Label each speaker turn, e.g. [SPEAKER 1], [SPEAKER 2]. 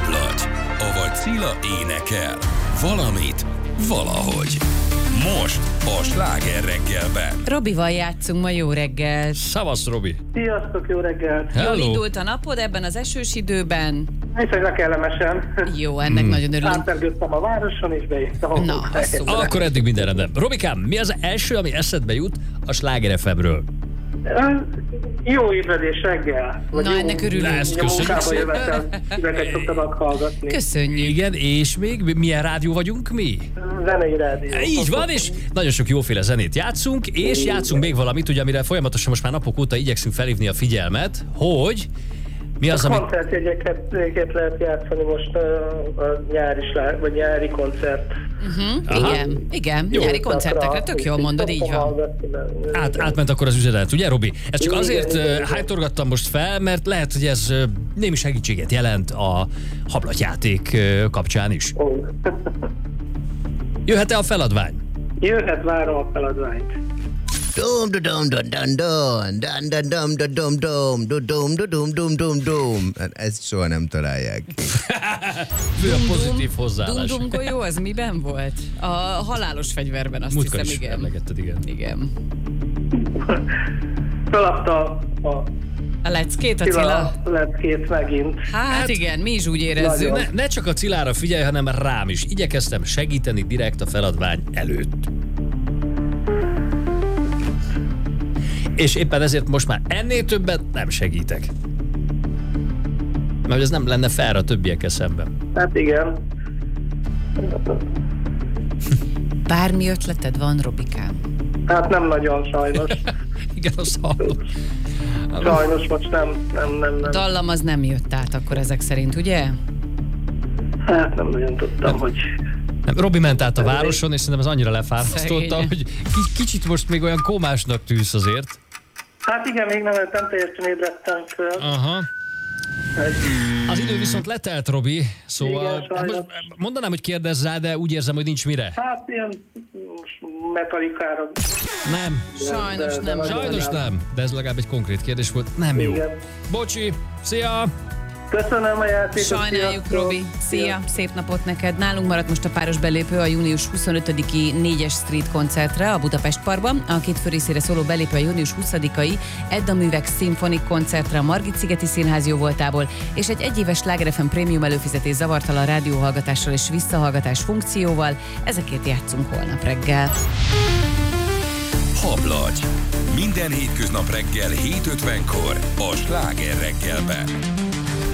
[SPEAKER 1] Hablagy, avagy Cilla énekel. Valamit, valahogy. Most a Sláger reggelben.
[SPEAKER 2] Robival játszunk ma, jó reggel.
[SPEAKER 3] Szavasz, Robi!
[SPEAKER 4] Sziasztok, jó reggelt!
[SPEAKER 2] Jól indult a napod ebben az esős időben?
[SPEAKER 4] Viszonylag kellemesen.
[SPEAKER 2] Jó, ennek nagyon örülünk.
[SPEAKER 4] Átvergődtem a városon, és beírtam a
[SPEAKER 2] Na, az szuper.
[SPEAKER 3] Akkor eddig minden rendben. Robikám, mi az első, ami eszedbe jut a Sláger FM-ről?
[SPEAKER 4] Jó ébredés reggel.
[SPEAKER 2] Na, ennek örülünk.
[SPEAKER 3] Ezt
[SPEAKER 4] A
[SPEAKER 3] köszönjük
[SPEAKER 4] munkába
[SPEAKER 3] szépen.
[SPEAKER 4] jövetem, szíveket szoktam meghallgatni.
[SPEAKER 2] Köszönjük.
[SPEAKER 3] Igen, és még milyen rádió vagyunk mi?
[SPEAKER 4] Zenei rádió.
[SPEAKER 3] Így van, és nagyon sok jóféle zenét játszunk, és játszunk még valamit, ugye, amire folyamatosan most már napok óta igyekszünk felhívni a figyelmet, hogy mi az, ami...
[SPEAKER 4] Koncertjegyeket lehet játszani most a nyári koncert.
[SPEAKER 3] Aha.
[SPEAKER 2] Igen,
[SPEAKER 3] Jó.
[SPEAKER 2] nyári koncertekre, tök jól mondod, így van.
[SPEAKER 3] Átment akkor az üzenet, ugye, Robi? Ezt csak
[SPEAKER 4] Igen,
[SPEAKER 3] azért
[SPEAKER 4] igen.
[SPEAKER 3] hájtorgattam most fel, mert lehet, hogy ez némi segítséget jelent a hablatyjáték kapcsán is. Jöhet-e a feladvány?
[SPEAKER 4] Jöhet, várom a feladványt.
[SPEAKER 5] Dum dum dum dum dum dum dum dum dum dum dum dum dum. Hát ezt soha nem találják ki.
[SPEAKER 3] Fő a pozitív hozzáállás.
[SPEAKER 2] Dum-dum golyó, az miben volt? A halálos fegyverben, azt
[SPEAKER 3] Múltkor
[SPEAKER 2] hiszem,
[SPEAKER 3] is
[SPEAKER 2] igen.
[SPEAKER 3] emlegetted, igen.
[SPEAKER 2] Igen.
[SPEAKER 4] Feladta
[SPEAKER 2] A leckét, a
[SPEAKER 4] Cilla
[SPEAKER 2] Cilla?
[SPEAKER 4] leckét megint.
[SPEAKER 2] Hát igen, mi is úgy érezzük.
[SPEAKER 4] Nagyon.
[SPEAKER 3] Ne csak a Cillára figyelj, hanem rám is. Igyekeztem segíteni direkt a feladvány előtt. És éppen ezért most már ennél többet nem segítek. Mert ez nem lenne fair a többiekkel szemben.
[SPEAKER 4] Hát igen.
[SPEAKER 2] Bármi ötleted van, Robikám?
[SPEAKER 4] Hát nem nagyon sajnos.
[SPEAKER 3] Igen, azt hallom.
[SPEAKER 4] Sajnos most nem.
[SPEAKER 2] Dallam az nem jött át akkor ezek szerint, ugye?
[SPEAKER 4] Hát nem nagyon tudtam, hogy...
[SPEAKER 3] Nem, Robi ment át a városon, és szerintem ez annyira lefárasztotta,
[SPEAKER 2] Szegény.
[SPEAKER 3] hogy kicsit most még olyan komásnak tűz azért.
[SPEAKER 4] Hát igen, még nem teljesen ébredtem föl.
[SPEAKER 3] Aha. Az idő viszont letelt, Robi, szóval
[SPEAKER 4] Igen, sajnos.
[SPEAKER 3] most mondanám, hogy kérdezz rá, de úgy érzem, hogy nincs mire.
[SPEAKER 4] Hát ilyen metalikára.
[SPEAKER 3] Nem.
[SPEAKER 2] Sajnos nem.
[SPEAKER 3] Sajnos nem, de ez legalább egy konkrét kérdés volt. Nem jó.
[SPEAKER 4] Igen.
[SPEAKER 3] Bocsi, szia!
[SPEAKER 4] Köszönöm a játékot.
[SPEAKER 2] Sajnáljuk,
[SPEAKER 4] sziasztok.
[SPEAKER 2] Robi. Szia, szép napot neked. Nálunk maradt most a páros belépő a június 25-i 4-es Street koncertre a Budapest Parkban. A két fő részére szóló belépő a június 20-ai Edda Művek szimfonik koncertre a Margit-szigeti Színház jóvoltából, és egy egyéves Sláger FM prémium előfizetés zavartalan rádióhallgatással és visszahallgatás funkcióval. Ezekért játszunk holnap reggel.
[SPEAKER 1] Hablagy. Minden hétköznap reggel 7:50-kor a Sláger reggelben.